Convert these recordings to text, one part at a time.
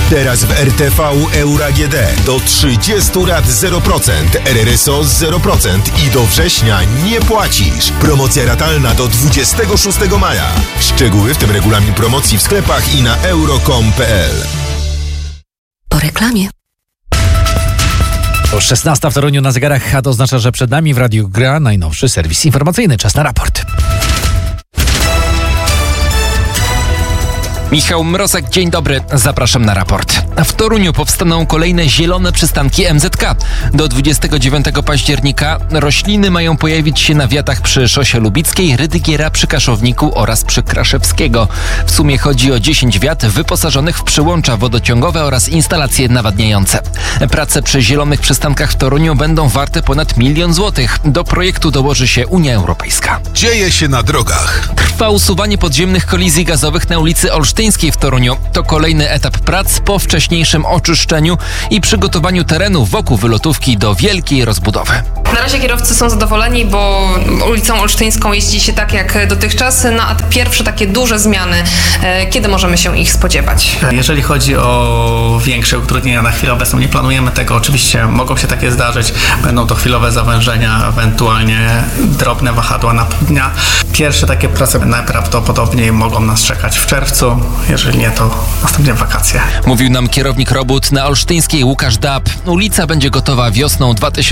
Teraz w RTV Euro AGD do 30 lat 0%, RRSO 0% i do września nie płacisz. Promocja ratalna do 26 maja. Szczegóły, w tym regulamin promocji w sklepach i na euro.com.pl. Po reklamie. To 16 w Toruniu na zegarach, a to oznacza, że przed nami w radiu gra najnowszy serwis informacyjny. Czas na raport. Michał Mrozek, dzień dobry, zapraszam na raport. W Toruniu powstaną kolejne zielone przystanki MZK. Do 29 października rośliny mają pojawić się na wiatach przy Szosie Lubickiej, Rydygiera, przy Kaszowniku oraz przy Kraszewskiego. W sumie chodzi o 10 wiat wyposażonych w przyłącza wodociągowe oraz instalacje nawadniające. Prace przy zielonych przystankach w Toruniu będą warte ponad 1 000 000 złotych. Do projektu dołoży się Unia Europejska. Dzieje się na drogach. Trwa usuwanie podziemnych kolizji gazowych na ulicy Olsztyńskiej w Toruniu. To kolejny etap prac po wcześniejszym oczyszczeniu i przygotowaniu terenu wokół wylotówki do wielkiej rozbudowy. Na razie kierowcy są zadowoleni, bo ulicą Olsztyńską jeździ się tak jak dotychczas. A pierwsze takie duże zmiany, kiedy możemy się ich spodziewać? Jeżeli chodzi o większe utrudnienia, na chwilę obecną nie planujemy tego. Oczywiście mogą się takie zdarzyć. Będą to chwilowe zawężenia, ewentualnie drobne wahadła na pół dnia. Pierwsze takie prace najprawdopodobniej mogą nas czekać w czerwcu. Jeżeli nie, to następnie wakacje. Mówił nam kierownik robót na Olsztyńskiej Łukasz Dab. Ulica będzie gotowa wiosną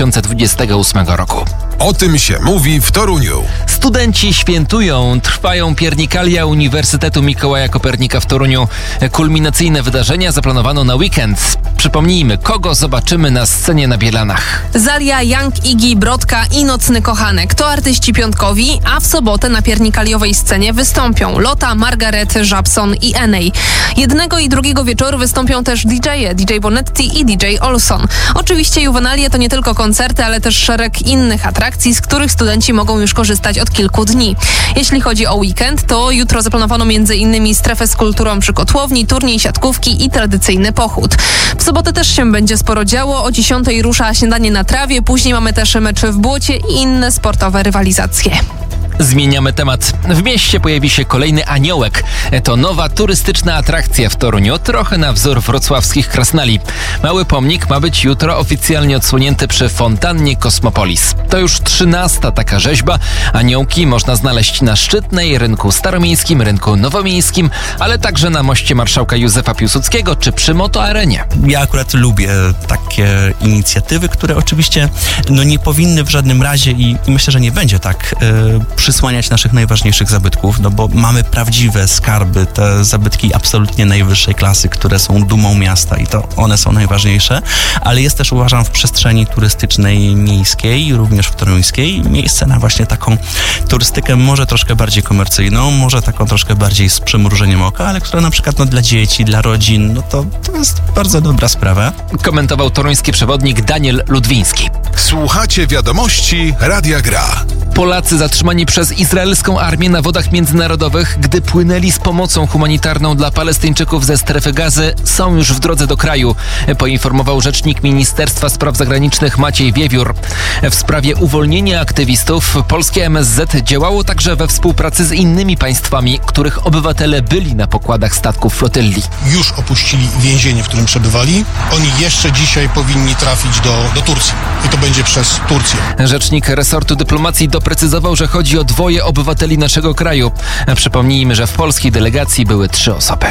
2028 roku. O tym się mówi w Toruniu. Studenci świętują. Trwają piernikalia Uniwersytetu Mikołaja Kopernika w Toruniu. Kulminacyjne wydarzenia zaplanowano na weekend. Przypomnijmy, kogo zobaczymy na scenie na Bielanach. Zalia, Young, Iggy, Brodka i Nocny Kochanek to artyści piątkowi, a w sobotę na piernikaliowej scenie wystąpią Lota, Margaret, Żabson i Enej. Jednego i drugiego wieczoru wystąpią też DJ-e, DJ Bonetti i DJ Olson. Oczywiście Juvenalie to nie tylko koncerty, ale też szereg innych atrakcji, z których studenci mogą już korzystać od kilku dni. Jeśli chodzi o weekend, to jutro zaplanowano m.in. strefę z kulturą przy kotłowni, turniej siatkówki i tradycyjny pochód. W sobotę też się będzie sporo działo. O 10 rusza śniadanie na trawie, później mamy też mecze w błocie i inne sportowe rywalizacje. Zmieniamy temat. W mieście pojawi się kolejny aniołek. To nowa turystyczna atrakcja w Toruniu, trochę na wzór wrocławskich krasnali. Mały pomnik ma być jutro oficjalnie odsłonięty przy fontannie Kosmopolis. To już 13. taka rzeźba. Aniołki można znaleźć na Szczytnej, Rynku Staromiejskim, Rynku Nowomiejskim, ale także na moście Marszałka Józefa Piłsudskiego czy przy Motoarenie. Ja akurat lubię takie inicjatywy, które oczywiście nie powinny w żadnym razie i myślę, że nie będzie tak przysłaniać naszych najważniejszych zabytków, bo mamy prawdziwe skarby, te zabytki absolutnie najwyższej klasy, które są dumą miasta i to one są najważniejsze, ale jest też, uważam, w przestrzeni turystycznej miejskiej, również w toruńskiej, miejsce na właśnie taką turystykę może troszkę bardziej komercyjną, może taką troszkę bardziej z przymrużeniem oka, ale która na przykład dla dzieci, dla rodzin, to jest bardzo dobra sprawa. Komentował toruński przewodnik Daniel Ludwiński. Słuchacie wiadomości Radia Gra. Polacy zatrzymani przez izraelską armię na wodach międzynarodowych, gdy płynęli z pomocą humanitarną dla Palestyńczyków ze strefy Gazy, są już w drodze do kraju, poinformował rzecznik Ministerstwa Spraw Zagranicznych Maciej Wiewiór. W sprawie uwolnienia aktywistów polskie MSZ działało także we współpracy z innymi państwami, których obywatele byli na pokładach statków flotylli. Już opuścili więzienie, w którym przebywali. Oni jeszcze dzisiaj powinni trafić do Turcji i to będzie przez Turcję. Rzecznik resortu dyplomacji doprecyzował, że chodzi o 2 obywateli naszego kraju. Przypomnijmy, że w polskiej delegacji były 3 osoby.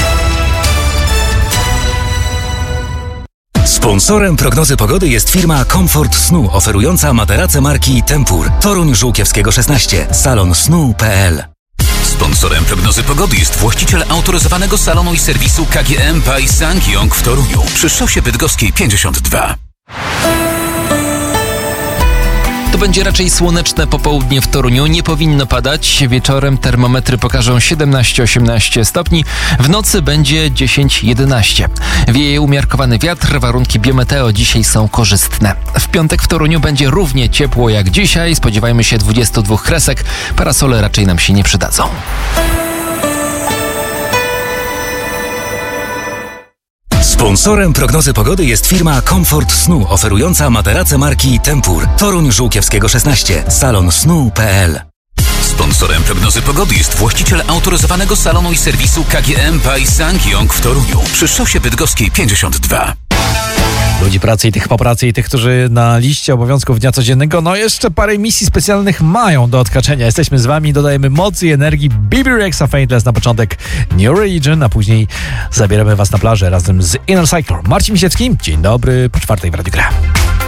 Sponsorem prognozy pogody jest firma Comfort Snu, oferująca materace marki Tempur. Toruń Żółkiewskiego 16, salonsnu.pl. Sponsorem prognozy pogody jest właściciel autoryzowanego salonu i serwisu KGM by Sangyong w Toruniu przy Szosie Bydgoskiej 52. To będzie raczej słoneczne popołudnie w Toruniu, nie powinno padać. Wieczorem termometry pokażą 17-18 stopni, w nocy będzie 10-11. Wieje umiarkowany wiatr, warunki biometeo dzisiaj są korzystne. W piątek w Toruniu będzie równie ciepło jak dzisiaj, spodziewajmy się 22 kresek, parasole raczej nam się nie przydadzą. Sponsorem prognozy pogody jest firma Comfort Snu, oferująca materace marki Tempur. Toruń Żółkiewskiego 16, salonsnu.pl. Sponsorem prognozy pogody jest właściciel autoryzowanego salonu i serwisu KGM by Sangyong w Toruniu przy szosie Bydgoskiej 52. Ludzi pracy i tych po pracy i tych, którzy na liście obowiązków dnia codziennego, no jeszcze parę misji specjalnych mają do odhaczenia. Jesteśmy z wami, dodajemy mocy i energii. Bibi Rexha Faithless na początek New Religion, a później zabieramy was na plażę razem z Inner Cycle. Marcin Misiewski, dzień dobry, po 4:00 w Radiu Gra.